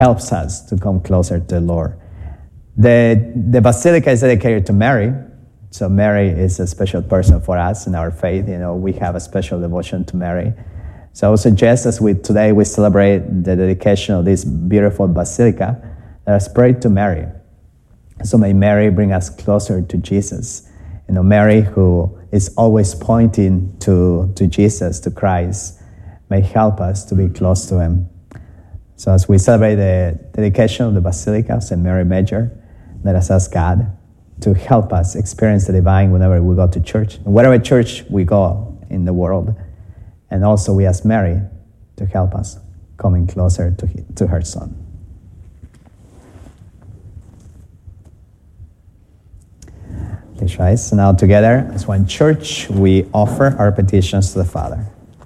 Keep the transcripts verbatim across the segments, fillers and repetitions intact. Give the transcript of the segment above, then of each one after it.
helps us to come closer to the Lord. The, the basilica is dedicated to Mary. So Mary is a special person for us in our faith. You know, we have a special devotion to Mary. So I would suggest as we today we celebrate the dedication of this beautiful basilica, let us pray to Mary. So may Mary bring us closer to Jesus. You know, Mary, who is always pointing to, to Jesus, to Christ, may help us to be close to him. So as we celebrate the dedication of the Basilica of Saint Mary Major, let us ask God to help us experience the divine whenever we go to church, whatever church we go in the world. And also we ask Mary to help us coming closer to, to her Son. Please rise. So now together as one church, we offer our petitions to the Father.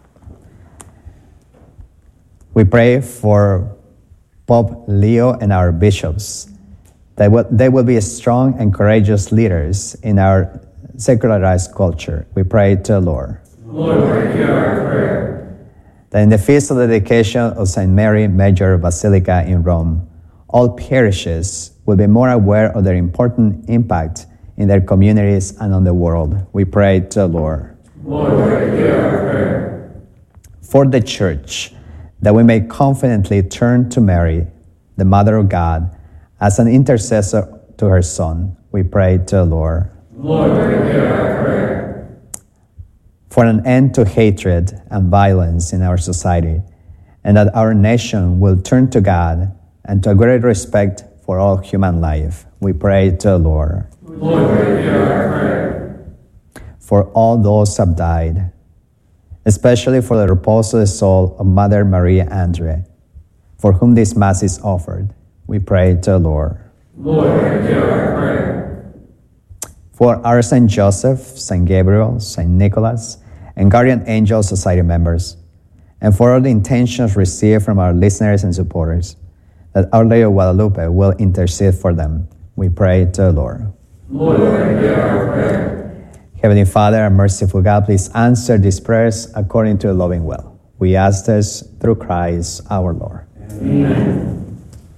We pray for Pope Leo and our bishops, that will, they will be strong and courageous leaders in our secularized culture. We pray to the Lord. Lord, hear our prayer. That in the feast of the dedication of Saint Mary Major Basilica in Rome, all parishes will be more aware of their important impact in their communities and on the world. We pray to the Lord. Lord, hear our prayer. For the Church, that we may confidently turn to Mary, the Mother of God, as an intercessor to her Son, we pray to the Lord. Lord, hear our prayer. For an end to hatred and violence in our society, and that our nation will turn to God and to a great respect for all human life, we pray to the Lord. Lord, hear our prayer. For all those who have died, especially for the repose of the soul of Mother Maria Andre, for whom this Mass is offered, we pray to the Lord. Lord, hear our prayer. For our Saint Joseph, Saint Gabriel, Saint Nicholas, and Guardian Angel Society members, and for all the intentions received from our listeners and supporters, that Our Lady of Guadalupe will intercede for them, we pray to the Lord. Lord, hear our prayer. Heavenly Father and merciful God, please answer these prayers according to your loving will. We ask this through Christ our Lord. Amen.